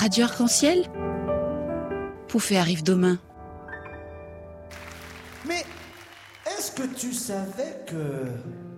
Radio Arc-en-Ciel, Poufé arrive demain. Mais est-ce que tu savais que